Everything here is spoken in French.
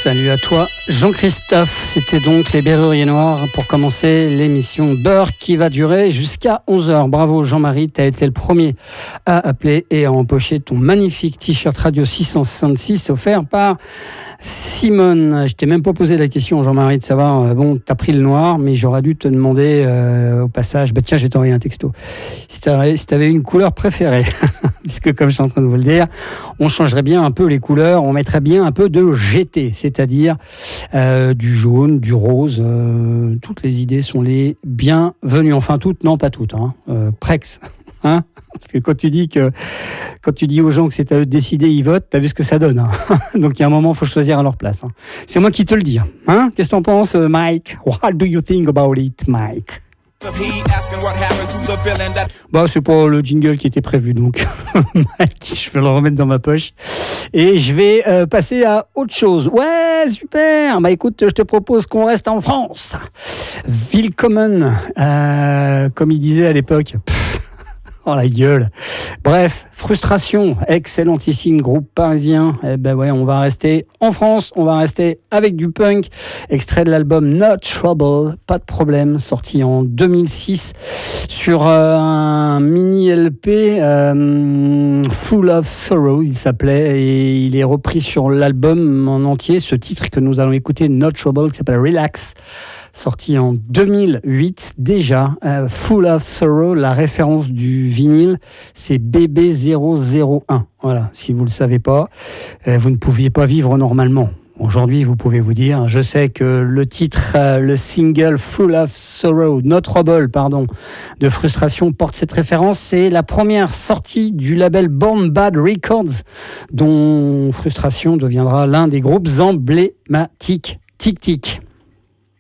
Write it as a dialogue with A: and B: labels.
A: Salut à toi, Jean-Christophe. C'était donc les Berruriers Noirs pour commencer l'émission Beurre qui va durer jusqu'à 11h. Bravo Jean-Marie, tu as été le premier à appeler et à empocher ton magnifique t-shirt Radio 666 offert par Simone. Je t'ai même pas posé la question, Jean-Marie, de savoir, bon, t'as pris le noir, mais j'aurais dû te demander au passage, tiens, je vais t'envoyer un texto, si t'avais une couleur préférée. Puisque comme je suis en train de vous le dire, on changerait bien un peu les couleurs, on mettrait bien un peu de GT, c'est-à-dire du jaune, du rose, toutes les idées sont les bienvenues. Enfin toutes, non pas toutes, Prex, hein. Parce que quand tu dis aux gens que c'est à eux de décider, ils votent, t'as vu ce que ça donne. Hein. Donc il y a un moment, il faut choisir à leur place. Hein. C'est moi qui te le dis. Hein. Qu'est-ce que t'en penses, Mike? What do you think about it, Mike? Bah, c'est pas le jingle qui était prévu, donc Mike, je vais le remettre dans ma poche. Et je vais passer à autre chose. Ouais, super. Bah écoute, je te propose qu'on reste en France. Willkommen, comme il disait à l'époque. Oh la gueule. Bref, Frustration, excellentissime groupe parisien. Eh ben ouais, on va rester en France, on va rester avec du punk. Extrait de l'album Not Trouble, pas de problème, sorti en 2006 sur un mini LP Full of Sorrow, il s'appelait, et il est repris sur l'album en entier. Ce titre que nous allons écouter, Not Trouble, qui s'appelle Relax. Sorti en 2008 déjà, Full of Sorrow, la référence du vinyle, c'est BB001. Voilà, si vous ne le savez pas, vous ne pouviez pas vivre normalement. Aujourd'hui, vous pouvez vous dire, je sais que le titre, le single Full of Sorrow, Not Trouble, de Frustration porte cette référence. C'est la première sortie du label Born Bad Records, dont Frustration deviendra l'un des groupes emblématiques. Tic Tic.